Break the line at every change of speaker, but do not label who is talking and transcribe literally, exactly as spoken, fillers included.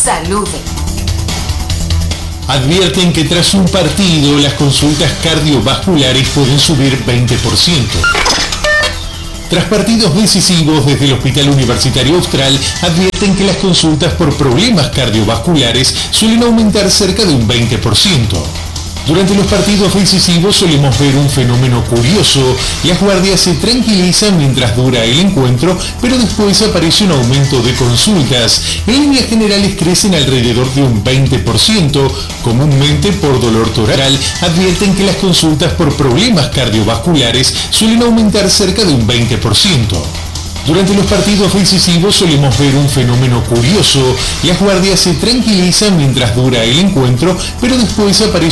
Salud.
Advierten que tras un partido las consultas cardiovasculares pueden subir veinte por ciento. Tras partidos decisivos desde el Hospital Universitario Austral, advierten que las consultas por problemas cardiovasculares suelen aumentar cerca de un veinte por ciento. Durante los partidos decisivos solemos ver un fenómeno curioso. Las guardias se tranquilizan mientras dura el encuentro, pero después aparece un aumento de consultas. En líneas generales crecen alrededor de un veinte por ciento. Comúnmente por dolor toral, advierten que las consultas por problemas cardiovasculares suelen aumentar cerca de un veinte por ciento. Durante los partidos decisivos solemos ver un fenómeno curioso. Las guardias se tranquilizan mientras dura el encuentro, pero después aparece